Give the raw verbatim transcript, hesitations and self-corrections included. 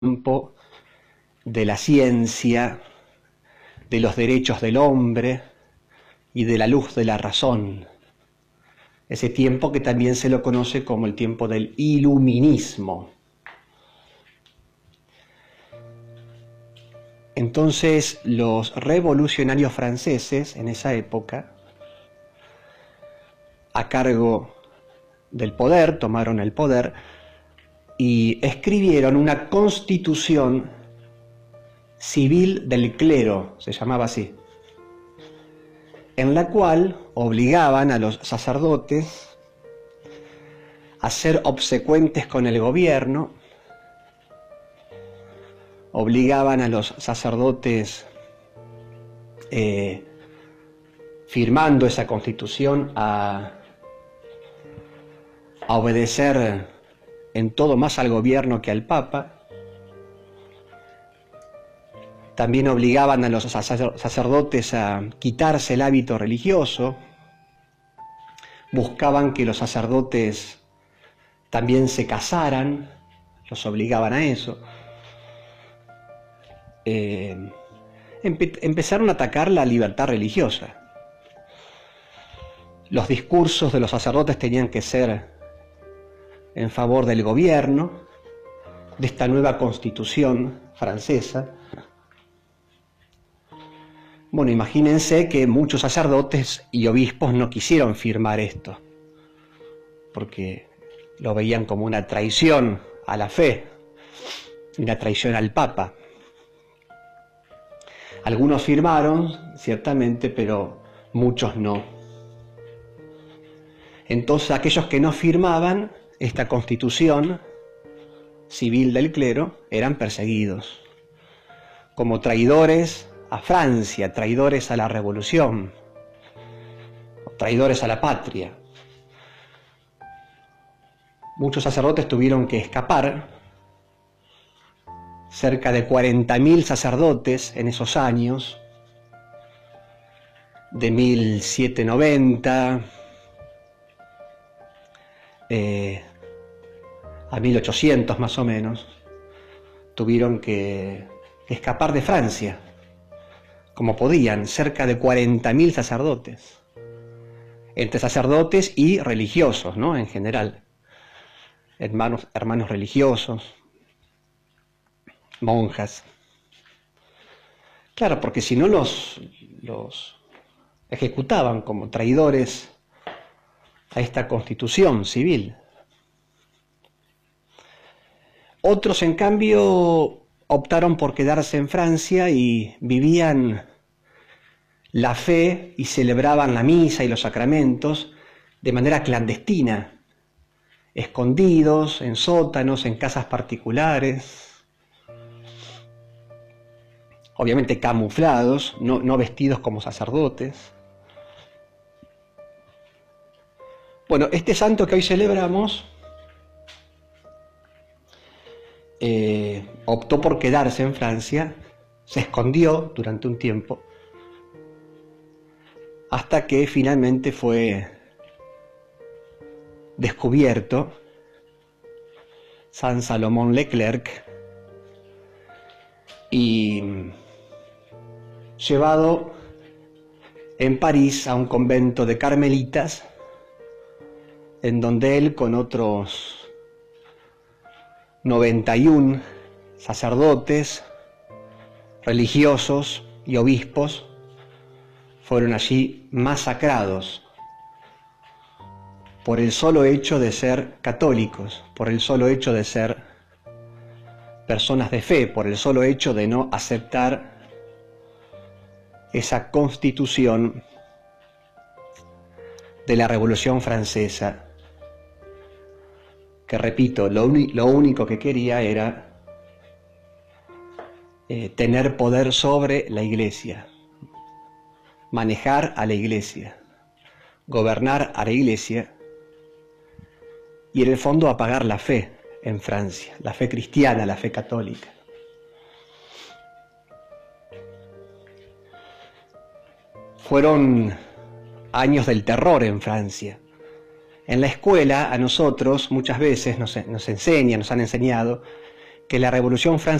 campo de la ciencia, de los derechos del hombre y de la luz de la razón. Ese tiempo que también se lo conoce como el tiempo del iluminismo. Entonces, los revolucionarios franceses en esa época, a cargo del poder, tomaron el poder y escribieron una constitución civil del clero, se llamaba así, en la cual obligaban a los sacerdotes a ser obsecuentes con el gobierno, obligaban a los sacerdotes, eh, firmando esa constitución, a, a obedecer en todo más al gobierno que al Papa. También obligaban a los sacerdotes a quitarse el hábito religioso, buscaban que los sacerdotes también se casaran, los obligaban a eso. Eh, empe empezaron a atacar la libertad religiosa. Los discursos de los sacerdotes tenían que ser en favor del gobierno, de esta nueva constitución francesa. Bueno, imagínense que muchos sacerdotes y obispos no quisieron firmar esto, porque lo veían como una traición a la fe, una traición al Papa. Algunos firmaron, ciertamente, pero muchos no. Entonces, aquellos que no firmaban esta constitución civil del clero eran perseguidos como traidores a Francia, traidores a la revolución, traidores a la patria. Muchos sacerdotes tuvieron que escapar, cerca de cuarenta mil sacerdotes en esos años, de mil setecientos noventa eh, a mil ochocientos más o menos, tuvieron que escapar de Francia, como podían, cerca de cuarenta mil sacerdotes, entre sacerdotes y religiosos, ¿no? En general, hermanos, hermanos religiosos, monjas. Claro, porque si no los, los ejecutaban como traidores a esta constitución civil. Otros, en cambio, optaron por quedarse en Francia y vivían la fe y celebraban la misa y los sacramentos de manera clandestina, escondidos, en sótanos, en casas particulares, obviamente camuflados, no, no vestidos como sacerdotes. Bueno, este santo que hoy celebramos eh, optó por quedarse en Francia, se escondió durante un tiempo, hasta que finalmente fue descubierto San Salomón Leclerc y llevado en París a un convento de carmelitas, en donde él, con otros noventa y uno sacerdotes, religiosos y obispos, fueron allí masacrados por el solo hecho de ser católicos, por el solo hecho de ser personas de fe, por el solo hecho de no aceptar esa constitución de la Revolución Francesa, que, repito, lo, lo único que quería era eh, tener poder sobre la Iglesia, manejar a la Iglesia, gobernar a la Iglesia y, en el fondo, apagar la fe en Francia, la fe cristiana, la fe católica. Fueron años del terror en Francia. En la escuela a nosotros muchas veces nos, nos enseñan, nos han enseñado que la Revolución Francesa